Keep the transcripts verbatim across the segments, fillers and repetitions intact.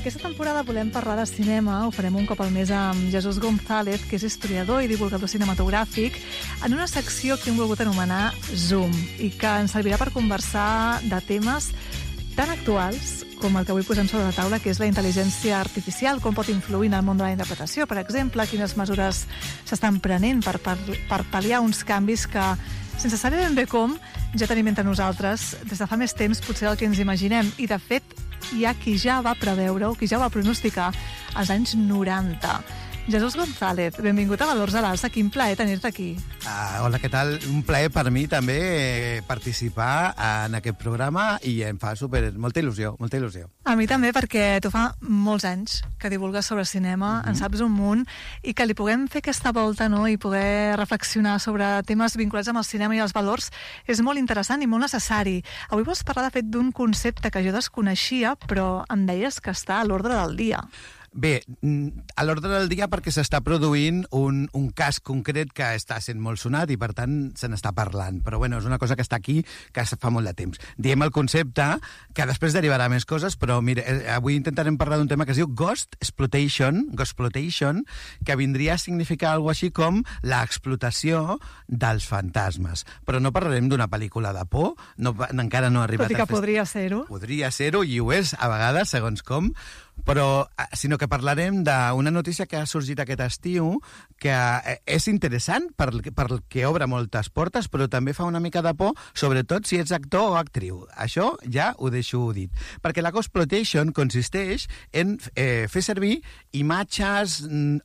Aquesta temporada volem parlar de cinema. Ho farem un cop al mes amb Jesús González, que és historiador i divulgador cinematogràfic, en una secció que hem volgut anomenar Zoom, i que ens servirà per conversar de temes tan actuals com el que avui posem sobre la taula, que és la intel·ligència artificial, com pot influir en el món de la interpretació, per exemple, quines mesures s'estan prenent per, per, per pal·liar uns canvis que, sense saber ben bé com, ja tenim entre nosaltres des de fa més temps potser el que ens imaginem. I, de fet, hi ha qui ja va preveure-ho, qui ja va pronosticar als anys noranta. Jesús González, benvingut a Valors a l'Alça. Quin plaer tenir-te aquí. Ah, hola, què tal? Un plaer per mi també eh, participar en aquest programa i em fa super, molta il·lusió, molta il·lusió. A mi també, perquè tu fa molts anys que divulgues sobre cinema, mm-hmm. en saps un munt, i que li puguem fer aquesta volta, no?, i poder reflexionar sobre temes vinculats amb el cinema i els valors és molt interessant i molt necessari. Avui vols parlar, de fet, d'un concepte que jo desconeixia, però em deies que està a l'ordre del dia. Bé, a l'ordre del dia perquè s'està produint un, un cas concret que està sent molt sonat i, per tant, se n'està parlant. Però, bueno, és una cosa que està aquí, que fa molt de temps. Diem el concepte, que després derivarà més coses, però, mira, avui intentarem parlar d'un tema que es diu Ghost Exploitation, Ghostploitation, que vindria a significar alguna així com l'explotació dels fantasmes. Però no parlarem d'una pel·lícula de por, no, encara no ha arribat... Tot i que fest... podria ser-ho. Podria ser-ho, i ho és, a vegades, segons com, però sinó que parlarem d'una notícia que ha sorgit aquest estiu que és interessant perquè per obre moltes portes, però també fa una mica de por, sobretot si ets actor o actriu. Això ja ho deixo dit. Perquè la Ghostploitation consisteix en eh, fer servir imatges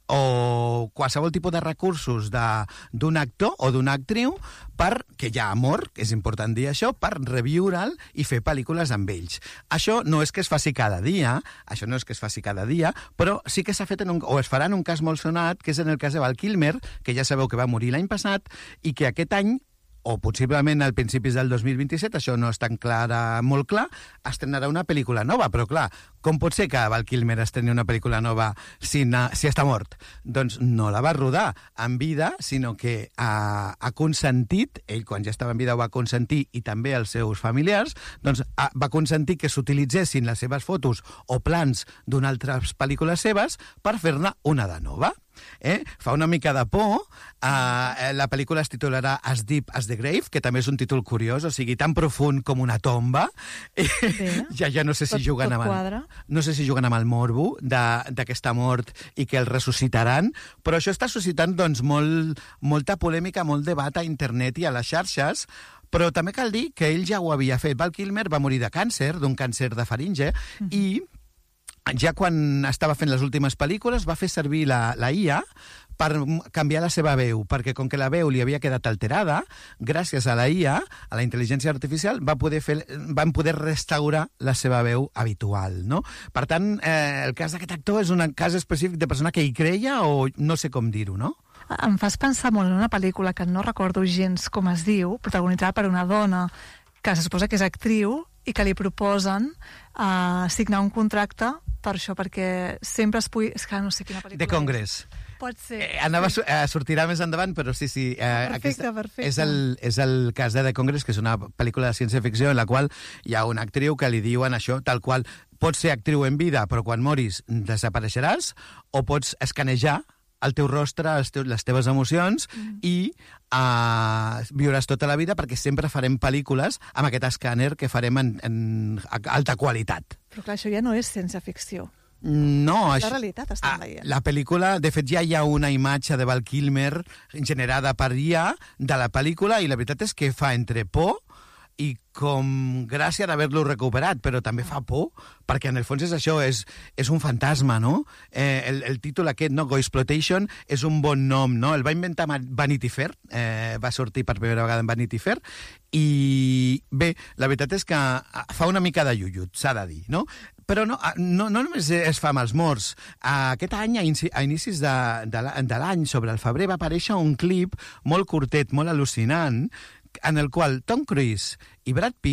o qualsevol tipus de recursos d'un actor o d'una actriu per, que ja ha mort, és important dir això, per reviure'l i fer pel·lícules amb ells. Això no és que es faci cada dia, això no és que es faci cada dia, però sí que s'ha fet en un, o es farà en un cas molt sonat, que és en el cas de Val Kilmer, que ja sabeu que va morir l'any passat, i que aquest any, o possiblement al principis del dos mil vint-i-set, això no és tan clar, molt clar, estrenarà una pel·lícula nova, però clar, com pot ser que Val Kilmer estreni una pel·lícula nova si, na, si està mort? Doncs no la va rodar en vida, sinó que ha, ha consentit, ell quan ja estava en vida ho va consentir, i també els seus familiars, doncs ha, va consentir que s'utilitzessin les seves fotos o plans d'unes altres pel·lícules seves per fer-ne una de nova. Eh? Fa una mica de por. Uh, la pel·lícula es titularà As Deep as the Grave, que també és un títol curiós, o sigui, tan profund com una tomba. ja, ja no sé si tot, juguen tot amb el, no sé si juguen amb el morbo d'aquesta mort i que el ressuscitaran, però això està suscitant doncs, molt, molta polèmica, molt debat a internet i a les xarxes. Però també cal dir que ell ja ho havia fet. Val Kilmer va morir de càncer, d'un càncer de faringe, mm-hmm. i ja quan estava fent les últimes pel·lícules va fer servir la, la I A per canviar la seva veu, perquè com que la veu li havia quedat alterada, gràcies a la I A, a la intel·ligència artificial, va poder fer, van poder restaurar la seva veu habitual, no? Per tant, eh, el cas d'aquest actor és un cas específic de persona que hi creia o no sé com dir-ho, no? Em fas pensar molt en una pel·lícula que no recordo gens com es diu, protagonitzada per una dona que se suposa que és actriu i que li proposen uh, signar un contracte per això, perquè sempre es pugui... És que no sé quina pel·lícula The Congress. És. Pot ser. Eh, anava, sí. eh, sortirà més endavant, però sí, sí. Eh, perfecte, aquesta, perfecte. És el, és el cas de The Congress, que és una pel·lícula de ciència-ficció en la qual hi ha una actriu que li diuen això, tal qual, pots ser actriu en vida, però quan moris desapareixeràs, o pots escanejar el teu rostre, els teus, les teves emocions, mm. i uh, viuràs tota la vida, perquè sempre farem pel·lícules amb aquest escàner que farem en, en alta qualitat. Però clar, això ja no és ciència-ficció. No, la això, realitat estem veient. La pel·lícula, de fet, ja hi ha una imatge de Val Kilmer generada per I A de la pel·lícula, i la veritat és que fa entre por i com gràcia d'haver-lo recuperat, però també fa por, perquè en el fons és això, és, és un fantasma, no? Eh, el, el títol aquest, no? Ghostploitation, és un bon nom, no? El va inventar Vanity Fair, eh, va sortir per primera vegada en Vanity Fair, i bé, la veritat és que fa una mica de llullut, s'ha de dir, no? Però no, no, no només es fa amb els morts. Aquest any, a inicis de, de l'any, sobre el febrer, va aparèixer un clip molt curtet, molt al·lucinant, en el qual Tom Cruise i Brad Pitt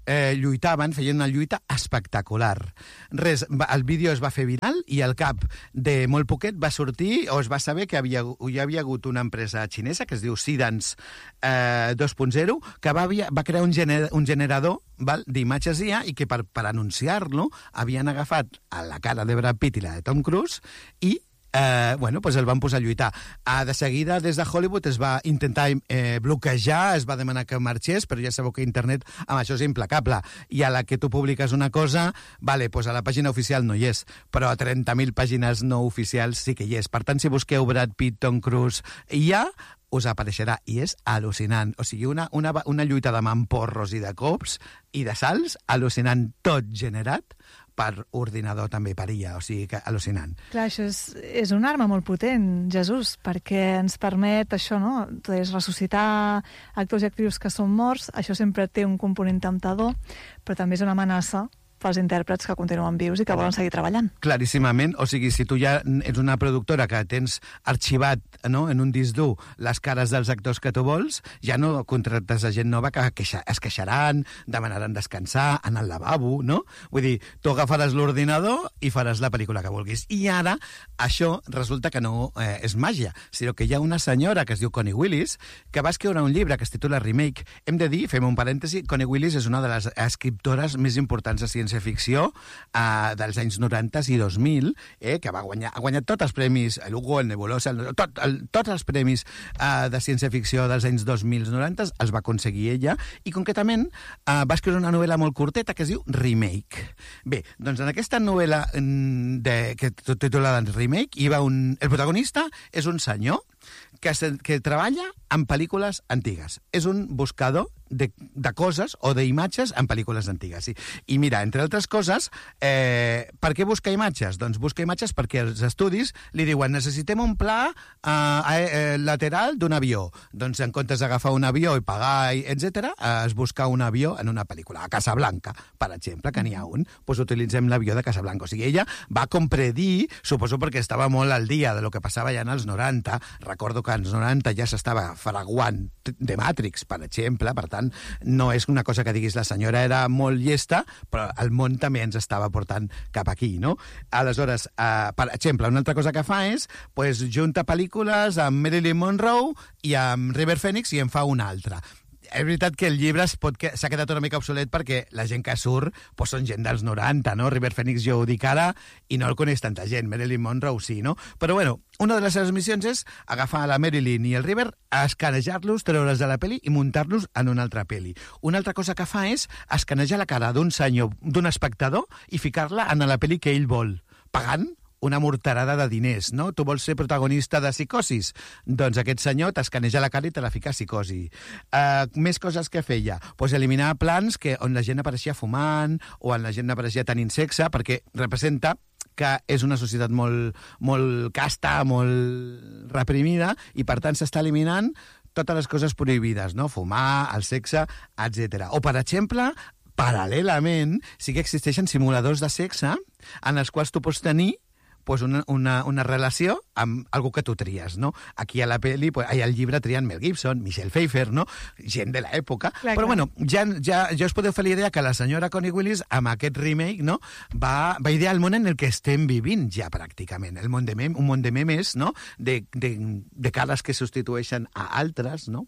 eh, lluitaven, feien una lluita espectacular. Res, va, el vídeo es va fer viral i al cap de molt poquet va sortir, o es va saber que havia, hi havia hagut una empresa xinesa que es diu Sidance eh, dos punt zero, que va, va crear un, gener, un generador d'imatges I A i que per, per anunciar-lo havien agafat a la cara de Brad Pitt i la de Tom Cruise i Eh, bueno, pues el van posar a lluitar. Ah, de seguida, des de Hollywood, es va intentar eh, bloquejar, es va demanar que marxés, però ja sabeu que internet amb això és implacable. I a la que tu publiques una cosa, vale, pues a la pàgina oficial no hi és, però a trenta mil pàgines no oficials sí que hi és. Per tant, si busqueu Brad Pitt, Tom Cruise i ja, us apareixerà, i és al·lucinant. O sigui, una, una, una lluita de mamporros i de cops i de salts, al·lucinant, tot generat per ordinador també, per I A, o sigui que al·lucinant. Clar, això és, és una arma molt potent, Jesús, perquè ens permet això, no? Doncs ressuscitar actors i actrius que són morts, això sempre té un component temptador, però també és una amenaça pels intèrprets que continuen vius i que volen seguir treballant. Claríssimament, o sigui, si tu ja ets una productora que tens arxivat, no, en un disc dur les cares dels actors que tu vols, ja no contractes a gent nova que queixa, es queixaran, demanaran descansar, anar al lavabo, no? Vull dir, tu agafaràs l'ordinador i faràs la pel·lícula que vulguis. I ara, això resulta que no eh, és màgia, sinó que hi ha una senyora que es diu Connie Willis, que va escriure un llibre que es titula Remake. Hem de dir, fem un parèntesi, Connie Willis és una de les escriptores més importants de ciència ficció eh, dels anys noranta i dos mil, eh, que va guanyar, ha guanyat tots els premis, l'Hugo, el Nebulosa, el, tot, el, tots els premis eh, de ciència-ficció dels anys dos mil noranta els va aconseguir ella, i concretament eh, va escriure una novel·la molt curteta que es diu Remake. Bé, doncs en aquesta novel·la de, que titulada Remake, hi va un, el protagonista és un senyor que, se, que treballa en pel·lícules antigues. És un buscador de, de coses o d'imatges en pel·lícules antigues. I, i mira, entre altres coses, eh, per què busca imatges? Doncs busca imatges perquè els estudis li diuen necessitem un pla eh, eh, lateral d'un avió. Doncs en comptes d'agafar un avió i pagar, etcètera, eh, es busca un avió en una pel·lícula. A Casablanca, per exemple, que n'hi ha un, doncs utilitzem l'avió de Casablanca. O sigui, ella va com predir, suposo perquè estava molt al dia de lo que passava ja en els noranta. Recordo que als noranta ja s'estava fraguant de Matrix, per exemple, per tant, no és una cosa que diguis la senyora era molt llesta, però el món també ens estava portant cap aquí, no? Aleshores, eh, per exemple, una altra cosa que fa és pues, junta pel·lícules amb Marilyn Monroe i amb River Phoenix i en fa una altra. És veritat que el llibre s'ha quedat una mica obsolet perquè la gent que surt pues, són gent dels noranta, no? River Phoenix jo ho dic ara i no el coneix tanta gent, Marilyn Monroe sí, no? Però bueno, una de les seves missions és agafar la Marilyn i el River, escanejar-los, treure'ls de la pel·li i muntar-los en una altra pel·li. Una altra cosa que fa és escanejar la cara d'un senyor, d'un espectador i ficar-la en la pel·li que ell vol, pagant una morterada de diners, no? Tu vols ser protagonista de Psicosis? Doncs aquest senyor t'escaneja la cara i te la fica a Psicosi. Uh, més coses que feia? Pues eliminar plans que, on la gent apareixia fumant o on la gent apareixia tenint sexe, perquè representa que és una societat molt, molt casta, molt reprimida, i per tant s'està eliminant totes les coses prohibides, no? Fumar, el sexe, etcètera. O, per exemple, paral·lelament, sí que existeixen simuladors de sexe en els quals tu pots tenir pues una, una, una relació amb algú que tu tries, no? Aquí a la pel·li, pues, al llibre trien Mel Gibson, Michelle Pfeiffer, no? Gent de l'època. Clar, però, clar. bueno, ja, ja, ja us podeu fer la idea que la senyora Connie Willis, amb aquest remake, no? va, va idear el món en el que estem vivint ja, pràcticament. El món de mem, un món de memes, no? De, de, de cares que substitueixen a altres, no?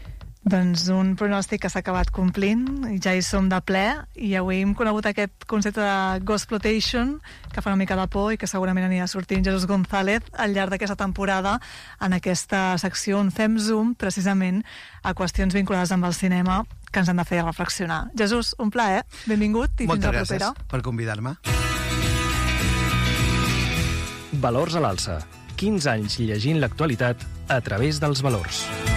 Doncs un pronòstic que s'ha acabat complint, i ja hi som de ple, i avui hem conegut aquest concepte de Ghostploitation, que fa una mica de por i que segurament anirà sortint Jesús González al llarg d'aquesta temporada en aquesta secció on fem zoom precisament a qüestions vinculades amb el cinema que ens han de fer reflexionar. Jesús, un plaer, benvingut i Moltes fins a la propera. Moltes gràcies per convidar-me. Valors a l'alça. quinze anys llegint l'actualitat a través dels valors.